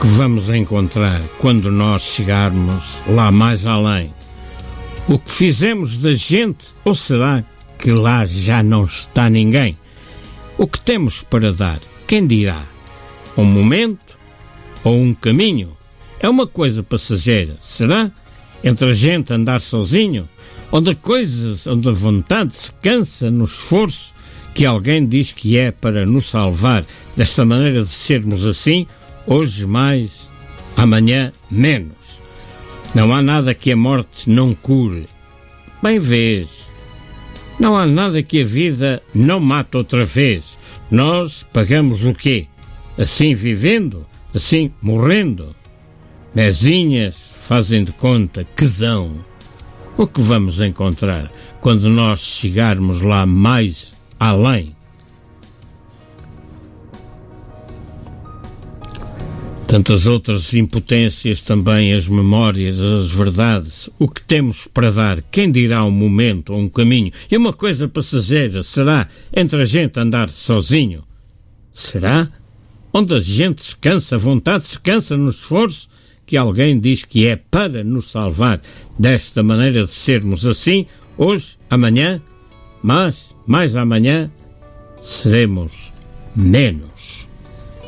que vamos encontrar quando nós chegarmos lá mais além? O que fizemos da gente, ou será que lá já não está ninguém? O que temos para dar, quem dirá? Um momento ou um caminho? É uma coisa passageira, será? Entre a gente andar sozinho, onde a vontade se cansa no esforço que alguém diz que é para nos salvar, desta maneira de sermos assim, hoje mais, amanhã menos. Não há nada que a morte não cure. Bem vês, não há nada que a vida não mate outra vez. Nós pagamos o quê? Assim vivendo? Assim morrendo? Mezinhas fazem de conta que dão. O que vamos encontrar quando nós chegarmos lá mais além? Tantas outras impotências também, as memórias, as verdades. O que temos para dar? Quem dirá um momento ou um caminho? E uma coisa passageira, será entre a gente andar sozinho? Será? Onde a gente se cansa, a vontade se cansa no esforço que alguém diz que é para nos salvar, desta maneira de sermos assim, hoje, amanhã, mas mais amanhã seremos menos.